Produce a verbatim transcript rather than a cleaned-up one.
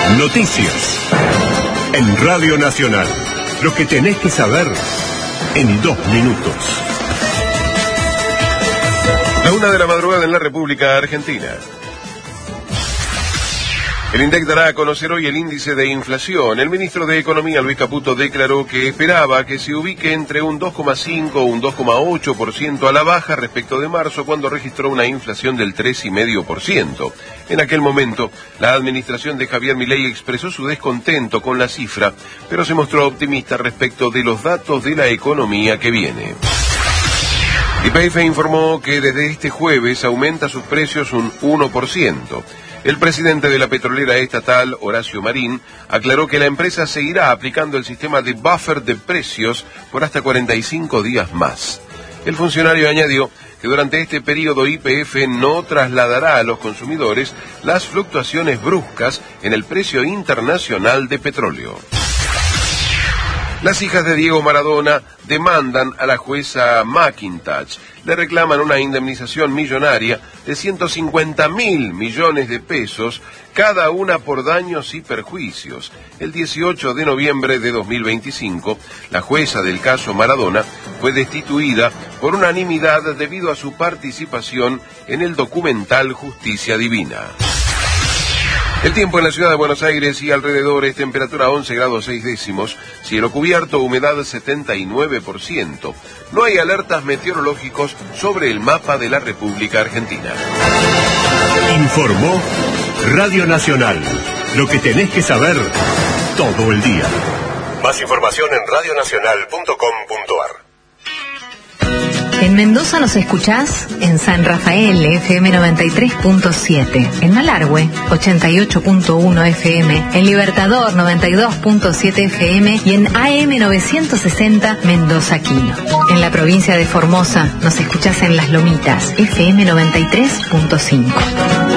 Noticias. En Radio Nacional. Lo que tenés que saber en dos minutos. La una de la madrugada en la República Argentina. El INDEC dará a conocer hoy el índice de inflación. El ministro de Economía, Luis Caputo, declaró que esperaba que se ubique entre un dos coma cinco o un dos coma ocho por ciento a la baja respecto de marzo, cuando registró una inflación del tres coma cinco por ciento. En aquel momento, la administración de Javier Milei expresó su descontento con la cifra, pero se mostró optimista respecto de los datos de la economía que viene. Y P F informó que desde este jueves aumenta sus precios un uno por ciento. El presidente de la petrolera estatal, Horacio Marín, aclaró que la empresa seguirá aplicando el sistema de buffer de precios por hasta cuarenta y cinco días más. El funcionario añadió que durante este periodo Y P F no trasladará a los consumidores las fluctuaciones bruscas en el precio internacional de petróleo. Las hijas de Diego Maradona demandan a la jueza McIntosh. Le reclaman una indemnización millonaria de ciento cincuenta mil millones de pesos, cada una por daños y perjuicios. El dieciocho de noviembre de dos mil veinticinco, la jueza del caso Maradona fue destituida por unanimidad debido a su participación en el documental Justicia Divina. El tiempo en la ciudad de Buenos Aires y alrededores: temperatura once grados seis décimos, cielo cubierto, humedad setenta y nueve por ciento. No hay alertas meteorológicos sobre el mapa de la República Argentina. Informó Radio Nacional. Lo que tenés que saber todo el día. Más información en radio nacional punto com punto ar. En Mendoza nos escuchás en San Rafael, F M noventa y tres punto siete, en Malargüe, ochenta y ocho punto uno F M, en Libertador, noventa y dos punto siete F M y en A M novecientos sesenta Mendoza Quino. En la provincia de Formosa nos escuchás en Las Lomitas, F M noventa y tres punto cinco.